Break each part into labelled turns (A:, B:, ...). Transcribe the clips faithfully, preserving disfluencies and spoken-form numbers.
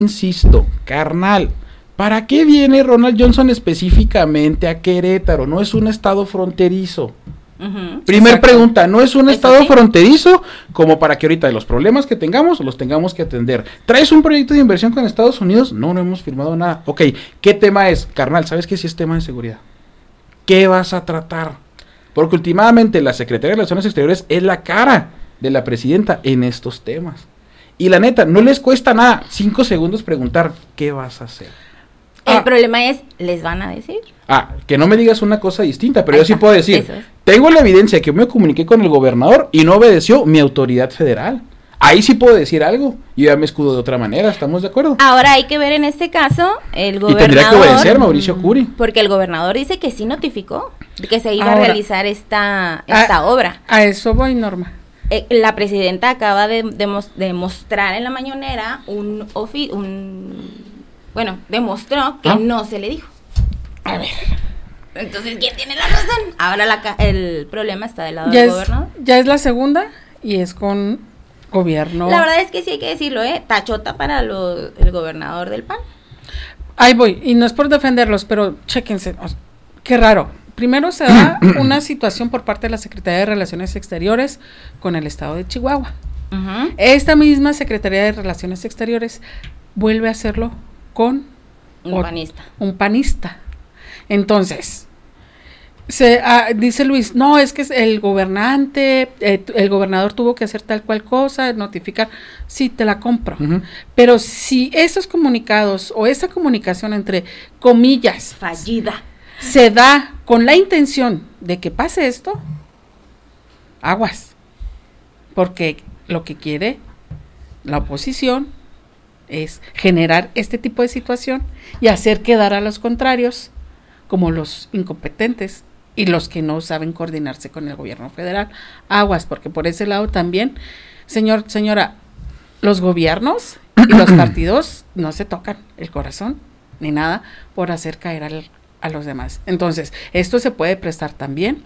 A: insisto, carnal, ¿para qué viene Ronald Johnson específicamente a Querétaro? No es un estado fronterizo. Uh-huh. Primer Exacto. pregunta, no es un ¿Es estado así? fronterizo como para que ahorita los problemas que tengamos los tengamos que atender. ¿Traes un proyecto de inversión con Estados Unidos? No, no hemos firmado nada. Ok, ¿qué tema es? Carnal, ¿sabes qué? Si es tema de seguridad. ¿Qué vas a tratar? Porque últimamente la Secretaría de Relaciones Exteriores es la cara de la presidenta en estos temas. Y la neta, no les cuesta nada, cinco segundos preguntar, ¿qué vas a hacer?
B: El
A: ah,
B: problema es, ¿les van a decir?
A: Ah, que no me digas una cosa distinta, pero
B: Ahí
A: yo sí
B: está,
A: puedo decir,
B: es.
A: tengo la evidencia que me comuniqué con el gobernador y no obedeció mi autoridad federal. Ahí sí puedo decir algo, y ya me escudo de otra manera, ¿estamos de acuerdo?
B: Ahora hay que ver en este caso el gobernador.
A: Y tendría que obedecer Mauricio Curi.
B: Porque el gobernador dice que sí notificó, que se iba Ahora, a realizar esta, esta
C: a,
B: obra.
C: A eso voy, Norma.
B: Eh, la presidenta acaba de, de, de mostrar en la mañanera un, ofi, un bueno, demostró que ¿Ah? no se le dijo.
C: A ver.
B: Entonces, ¿quién tiene la razón? Ahora la, el problema está del lado
C: ya
B: del
C: es,
B: gobernador.
C: Ya es la segunda y es con gobierno.
B: La verdad es que sí hay que decirlo, ¿eh? Tachota para lo, el gobernador del P A N.
C: Ahí voy, y no es por defenderlos, pero chéquense, o sea, qué raro. Primero se da una situación por parte de la Secretaría de Relaciones Exteriores con el estado de Chihuahua. Uh-huh. Esta misma Secretaría de Relaciones Exteriores vuelve a hacerlo con
B: un o, panista.
C: Un panista. Entonces, se ah, dice Luis, no, es que el gobernante, eh, el gobernador tuvo que hacer tal cual cosa, notificar, sí, te la compro. Uh-huh. Pero si esos comunicados o esa comunicación entre comillas
B: fallida
C: se da con la intención de que pase esto, aguas, porque lo que quiere la oposición es generar este tipo de situación y hacer quedar a los contrarios como los incompetentes y los que no saben coordinarse con el gobierno federal. Aguas, porque por ese lado también, señor, señora, los gobiernos y los partidos no se tocan el corazón ni nada por hacer caer al a los demás. Entonces, esto se puede prestar también.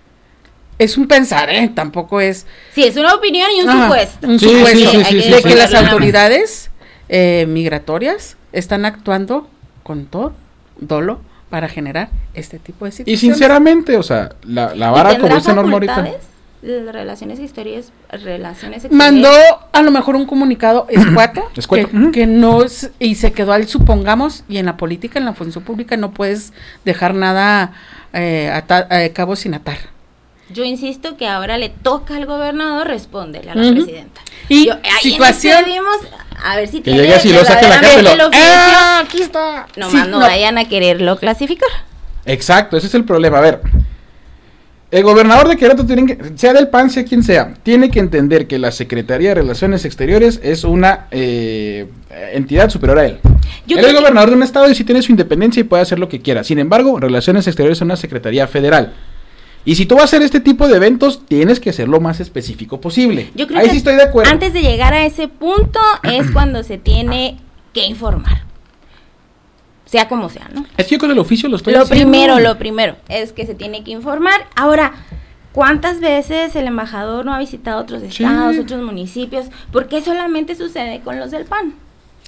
C: Es un pensar, ¿eh? Tampoco es...
B: Sí, es una opinión y un Ajá, supuesto.
C: Un
A: sí,
C: supuesto
A: sí, sí, sí, sí,
C: de
A: sí,
C: que
A: sí,
C: las
A: sí,
C: autoridades eh, migratorias están actuando con todo dolo para generar este tipo de situaciones.
A: Y sinceramente, o sea, la, la vara como dice Norma ahorita...
B: Relaciones exteriores, relaciones exteriores.
C: Mandó a lo mejor un comunicado escueto, que,
A: uh-huh.
C: que no es, y se quedó al supongamos, y en la política, en la función pública no puedes dejar nada eh, ata, eh, cabo sin atar.
B: Yo insisto que ahora le toca al gobernador responderle a la
C: uh-huh.
B: presidenta.
C: Y
B: Yo,
C: situación
B: vimos, a ver si
A: que llegue así lo saque la cárcel.
C: ¡Ah, aquí está!
B: Nomás sí, no, no vayan a quererlo clasificar.
A: Exacto, ese es el problema. A ver, el gobernador de Querétaro, tiene que, sea del P A N, sea quien sea, tiene que entender que la Secretaría de Relaciones Exteriores es una eh, entidad superior a él. Yo él es gobernador que... de un estado y sí tiene su independencia y puede hacer lo que quiera. Sin embargo, Relaciones Exteriores es una secretaría federal. Y si tú vas a hacer este tipo de eventos, tienes que ser lo más específico posible.
B: Yo creo
A: Ahí
B: que
A: sí estoy de acuerdo.
B: Antes de llegar a ese punto es cuando se tiene que informar. Sea como sea, ¿no?
A: Es que yo con el oficio lo estoy
B: Lo
A: haciendo.
B: primero, lo primero es que se tiene que informar. Ahora, ¿cuántas veces el embajador no ha visitado otros estados, sí. otros municipios? ¿Por qué solamente sucede con los del P A N?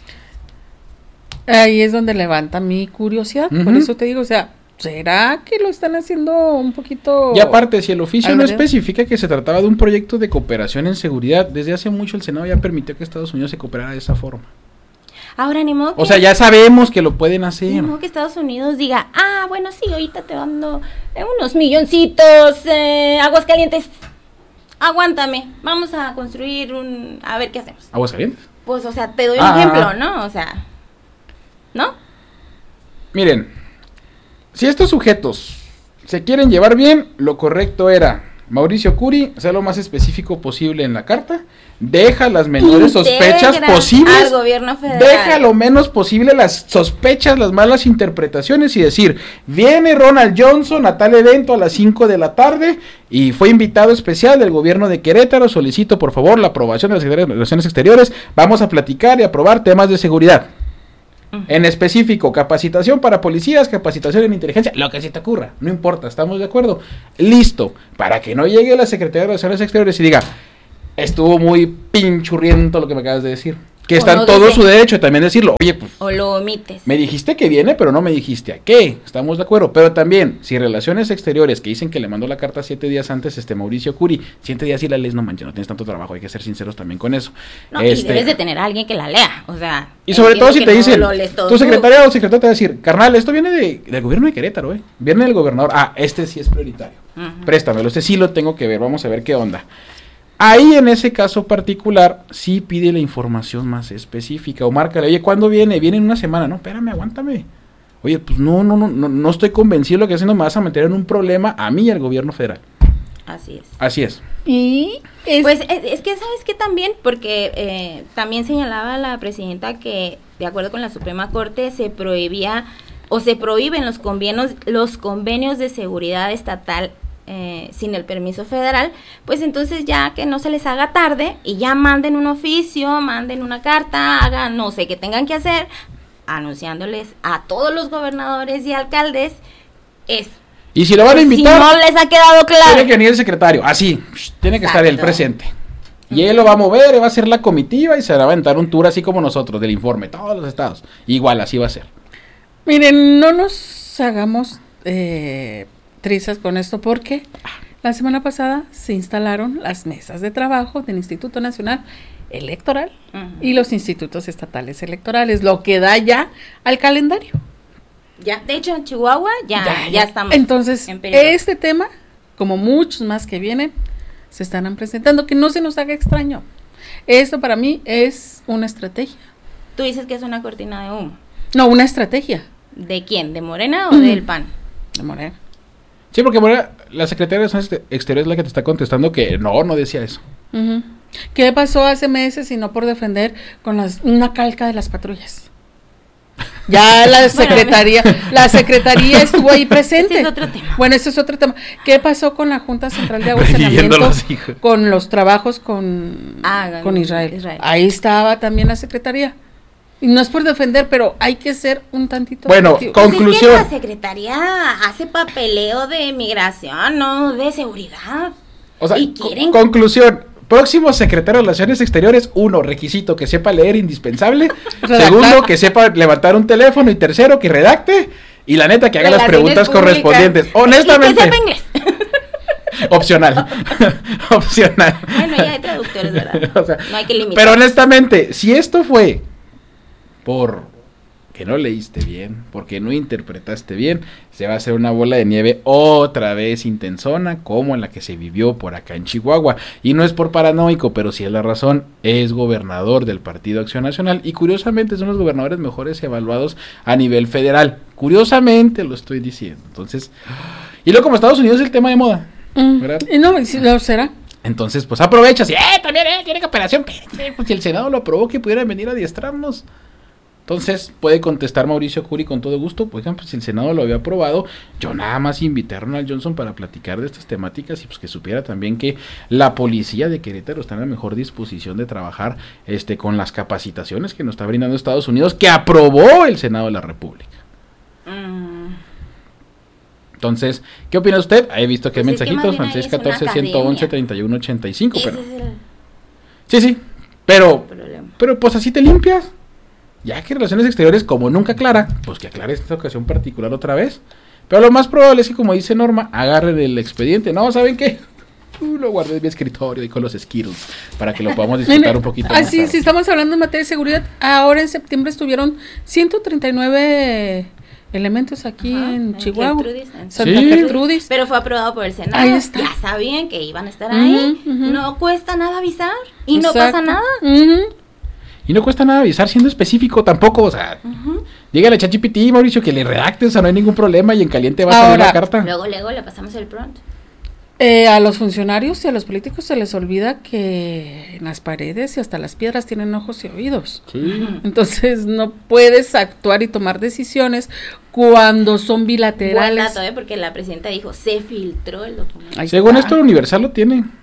C: Ahí es donde levanta mi curiosidad, uh-huh. por eso te digo, o sea, ¿será que lo están haciendo un poquito...?
A: Y aparte, si el oficio no
C: alrededor?
A: especifica que se trataba de un proyecto de cooperación en seguridad, desde hace mucho el Senado ya permitió que Estados Unidos se cooperara de esa forma.
B: Ahora, ni modo que...
A: O sea, ya sabemos que lo pueden hacer.
B: Ni modo que Estados Unidos diga, ah, bueno, sí, ahorita te dando eh, unos milloncitos, eh, Aguascalientes, aguántame, vamos a construir un... a ver qué hacemos.
A: ¿Aguascalientes?
B: Pues, o sea, te doy
A: ah,
B: un ejemplo, ¿no? O sea, ¿no?
A: Miren, si estos sujetos se quieren llevar bien, lo correcto era Mauricio Curi, sea lo más específico posible en la carta, deja las menores sospechas posibles,
B: al gobierno federal.
A: Deja lo menos posible las sospechas, las malas interpretaciones y decir, viene Ronald Johnson a tal evento a las cinco de la tarde y fue invitado especial del gobierno de Querétaro, solicito por favor la aprobación de la Secretaría de Relaciones Exteriores, vamos a platicar y aprobar temas de seguridad. En específico, capacitación para policías, capacitación en inteligencia, lo que se te ocurra, no importa, estamos de acuerdo. Listo, para que no llegue la Secretaría de Relaciones Exteriores y diga, estuvo muy pinchurriento lo que me acabas de decir. Que está en todo su derecho también decirlo, oye, pues...
B: O lo omites.
A: Me dijiste que viene, pero no me dijiste a qué, estamos de acuerdo. Pero también, si Relaciones Exteriores, que dicen que le mandó la carta siete días antes, este Mauricio Curi, siete días y la lees, no manches, no tienes tanto trabajo, hay que ser sinceros también con eso.
B: No,
A: este,
B: y debes de tener a alguien que la lea, o sea...
A: Y sobre todo si te
B: no
A: dicen, tu secretaria o secretario te va a decir, carnal, esto viene de, del gobierno de Querétaro, ¿eh? Viene del gobernador, ah, este sí es prioritario, uh-huh. Préstamelo, este sí lo tengo que ver, vamos a ver qué onda. Ahí en ese caso particular, sí pide la información más específica, o márcale, oye, ¿cuándo viene? Viene en una semana, no, espérame, aguántame. Oye, pues no, no, no, no, no estoy convencido de lo que haciendo, me vas a meter en un problema a mí y al gobierno federal.
B: Así es.
A: Así es.
B: Y es... Pues es, es que, ¿sabes qué también? Porque eh, también señalaba la presidenta que, de acuerdo con la Suprema Corte, se prohibía, o se prohíben los convenios, los convenios de seguridad estatal Eh, sin el permiso federal, pues entonces ya que no se les haga tarde y ya manden un oficio, manden una carta, hagan no sé qué tengan que hacer, anunciándoles a todos los gobernadores y alcaldes eso.
A: Y si lo van a invitar,
B: si no les ha quedado claro,
A: tiene que venir el secretario, así, tiene que Exacto. estar el presente. Y él lo va a mover, va a hacer la comitiva y se va a aventar un tour así como nosotros, del informe, todos los estados. Igual, así va a ser.
C: Miren, no nos hagamos... Eh, trizas con esto porque la semana pasada se instalaron las mesas de trabajo del Instituto Nacional Electoral uh-huh. y los institutos estatales electorales, lo que da ya al calendario.
B: Ya, de hecho en Chihuahua ya, ya, ya. ya estamos.
C: Entonces, en este tema, como muchos más que vienen, se estarán presentando, que no se nos haga extraño. Esto para mí es una estrategia.
B: Tú dices que es una cortina de humo.
C: No, una estrategia.
B: ¿De quién? ¿De Morena o uh-huh. del P A N?
C: De Morena.
A: Sí, porque Morena, la secretaria de Relaciones Exteriores es la que te está contestando que no, no decía eso.
C: Uh-huh. ¿Qué pasó hace meses y no por defender con las, una calca de las patrullas? Ya la secretaría, la secretaría estuvo ahí presente.
B: Ese es otro tema.
C: Bueno, ese es otro tema. ¿Qué pasó con la Junta Central de Agua y Saneamiento con los trabajos con,
B: ah,
C: con Israel?
B: Israel? Ahí
C: estaba también la secretaría. Y no es por defender, pero hay que ser un tantito...
A: Bueno, objetivo. Conclusión.
B: Pues es que la secretaría hace papeleo de migración, no de seguridad.
A: O sea,
B: y quieren...
A: conclusión. Próximo secretario de Relaciones Exteriores, uno, requisito que sepa leer indispensable. Segundo, que sepa levantar un teléfono. Y tercero, que redacte. Y la neta, que haga las preguntas públicas correspondientes. Honestamente.
B: Y que sepa inglés.
A: Opcional. Opcional.
B: Bueno, ya hay traductores, ¿verdad? O sea, no hay que limitar.
A: Pero honestamente, si esto fue por que no leíste bien, porque no interpretaste bien, se va a hacer una bola de nieve otra vez intensona, como en la que se vivió por acá en Chihuahua. Y no es por paranoico, pero sí es la razón, es gobernador del Partido Acción Nacional, y curiosamente son los gobernadores mejores evaluados a nivel federal. Curiosamente lo estoy diciendo. Entonces, y luego como Estados Unidos es el tema de moda, ¿verdad?
C: Y no, si lo será.
A: Entonces, pues aprovechas y, eh, también, eh, tiene cooperación, pues si el Senado lo aprobó, que pudieran venir a adiestrarnos. Entonces, puede contestar Mauricio Curi con todo gusto, por ejemplo, si el Senado lo había aprobado, yo nada más invité a Ronald Johnson para platicar de estas temáticas y pues que supiera también que la policía de Querétaro está en la mejor disposición de trabajar este con las capacitaciones que nos está brindando Estados Unidos, que aprobó el Senado de la República. Mm. Entonces, ¿qué opina usted? He visto que pues hay mensajitos, seis catorce, ciento once, treinta y uno ochenta y cinco, pero... Es el... Sí, sí, pero, pero pues así te limpias. Ya que Relaciones Exteriores, como nunca aclara, pues que aclare esta ocasión particular otra vez. Pero lo más probable es que, como dice Norma, agarren el expediente. No, ¿saben qué? Uh, lo guardé en mi escritorio y con los Skittles para que lo podamos disfrutar un poquito más.
C: Así, si estamos hablando en materia de seguridad, ahora en septiembre estuvieron ciento treinta y nueve elementos aquí Ajá, en Chihuahua,
B: en Santa
A: sí.
B: Gertrudis, pero fue aprobado por el Senado.
C: Ahí está.
B: Ya sabían que iban a estar ahí. Uh-huh, uh-huh. No cuesta nada avisar y Exacto. no pasa nada.
C: Uh-huh.
A: Y no cuesta nada avisar siendo específico tampoco, o sea, uh-huh. dígale a ChatGPT, Mauricio, que le redacte, o sea, no hay ningún problema y en caliente va a salir la carta.
B: Luego, luego le pasamos el prompt.
C: Eh, a los funcionarios y a los políticos se les olvida que en las paredes y hasta las piedras tienen ojos y oídos.
A: Sí.
C: Entonces no puedes actuar y tomar decisiones cuando son bilaterales.
B: Buen dato, ¿eh? Porque la presidenta dijo, se filtró el documento.
A: Ahí Según está. Esto, Universal lo tiene.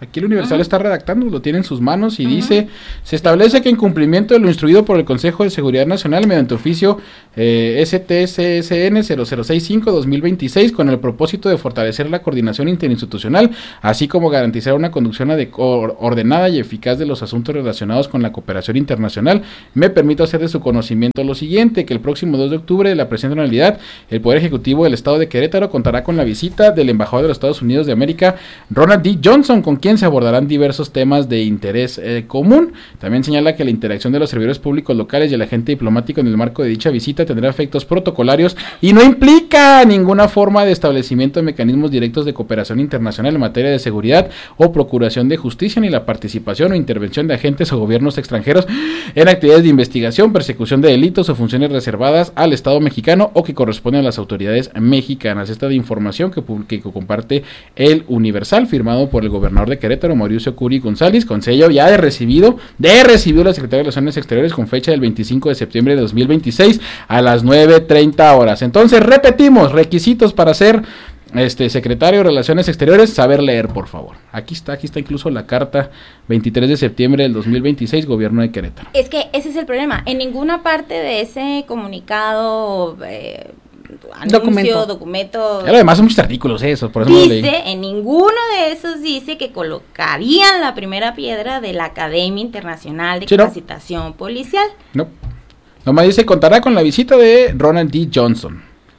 A: Aquí el Universal uh-huh. está redactando, lo tiene en sus manos y uh-huh. dice, se establece que en cumplimiento de lo instruido por el Consejo de Seguridad Nacional mediante oficio eh, S T C S N cero cero seis cinco guion dos mil veintiséis con el propósito de fortalecer la coordinación interinstitucional, así como garantizar una conducción adecu- ordenada y eficaz de los asuntos relacionados con la cooperación internacional, me permito hacer de su conocimiento lo siguiente, que el próximo dos de octubre de la presente anualidad, el Poder Ejecutivo del Estado de Querétaro contará con la visita del embajador de los Estados Unidos de América, Ronald D. Johnson, con quien se abordarán diversos temas de interés eh, común. También señala que la interacción de los servidores públicos locales y el agente diplomático en el marco de dicha visita tendrá efectos protocolarios y no implica ninguna forma de establecimiento de mecanismos directos de cooperación internacional en materia de seguridad o procuración de justicia, ni la participación o intervención de agentes o gobiernos extranjeros en actividades de investigación, persecución de delitos o funciones reservadas al Estado mexicano o que corresponden a las autoridades mexicanas. Esta de información que, que, que comparte el Universal, firmado por el gobernador de Querétaro, Mauricio Curi González, con sello ya de recibido, de recibido la Secretaría de Relaciones Exteriores con fecha del veinticinco de septiembre de dos mil veintiséis a las nueve treinta horas. Entonces, repetimos, requisitos para ser este secretario de Relaciones Exteriores, saber leer, por favor. Aquí está, aquí está incluso la carta, veintitrés de septiembre del dos mil veintiséis, Gobierno de Querétaro.
B: Es que ese es el problema, en ninguna parte de ese comunicado, eh, anuncio, documento, documento
A: ya lo demás son muchos artículos eso, por eso
B: dice,
A: no leí.
B: En ninguno de esos dice que colocarían la primera piedra de la Academia Internacional de sí, Capacitación no. Policial.
A: No, nomás dice, contará con la visita de Ronald D. Johnson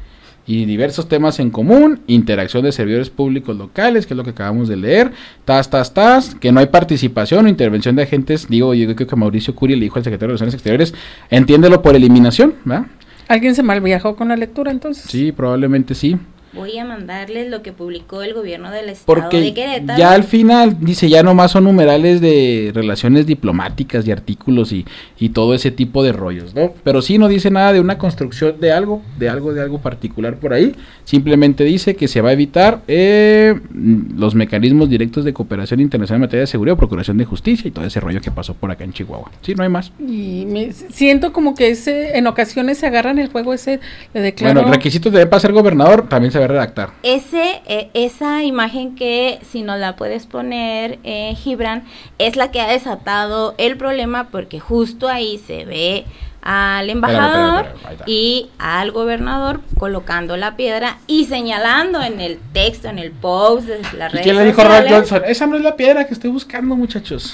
A: y diversos temas en común, interacción de servidores públicos locales, que es lo que acabamos de leer, tas, tas, tas, que no hay participación o intervención de agentes, digo, yo creo que Mauricio Curi le dijo al secretario de Relaciones Exteriores, entiéndelo por eliminación, ¿verdad?
C: ¿Alguien se malviajó con la lectura entonces?
A: Sí, probablemente sí.
B: Voy a mandarles lo que publicó el gobierno del estado
A: porque
B: de Querétaro.
A: Ya al final, dice, ya nomás son numerales de relaciones diplomáticas y artículos y, y todo ese tipo de rollos, ¿no? Pero sí no dice nada de una construcción de algo, de algo, de algo particular por ahí. Simplemente dice que se va a evitar eh, los mecanismos directos de cooperación internacional en materia de seguridad o procuración de justicia y todo ese rollo que pasó por acá en Chihuahua. Sí, no hay más.
C: Y me siento como que ese, en ocasiones se agarran el juego ese, le declaro...
A: Bueno, requisitos de para ser gobernador también se va a redactar.
B: Ese, eh, esa imagen que, si nos la puedes poner, eh, Gibran, es la que ha desatado el problema, porque justo ahí se ve al embajador espera, espera, espera, y al gobernador colocando la piedra y señalando en el texto, en el post de las redes sociales.
A: ¿Quién le dijo a Ronald Johnson? Esa no es la piedra que estoy buscando, muchachos.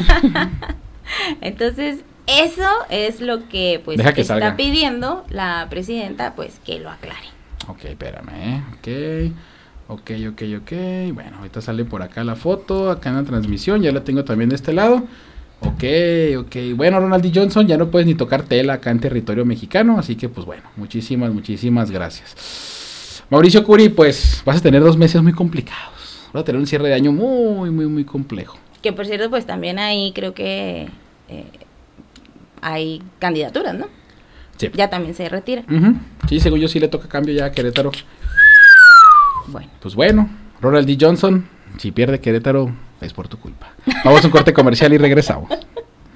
B: Entonces, eso es lo que pues
A: Deja que
B: está
A: salga.
B: pidiendo la presidenta, pues que lo aclare.
A: Ok, espérame, ¿eh? ok, ok, ok, ok, bueno, ahorita sale por acá la foto, acá en la transmisión, ya la tengo también de este lado, ok, ok, bueno, Ronald D. Johnson, ya no puedes ni tocar tela acá en territorio mexicano, así que pues bueno, muchísimas, muchísimas gracias. Mauricio Curi, pues vas a tener dos meses muy complicados, vas a tener un cierre de año muy, muy, muy complejo.
B: Que por cierto, pues también ahí creo que eh, hay candidaturas, ¿no?
A: Sí.
B: Ya también se retira.
A: Uh-huh. Sí, según yo sí le toca cambio ya a Querétaro.
B: Bueno.
A: Pues bueno, Ronald D. Johnson, si pierde Querétaro es por tu culpa. Vamos a un corte comercial y regresamos.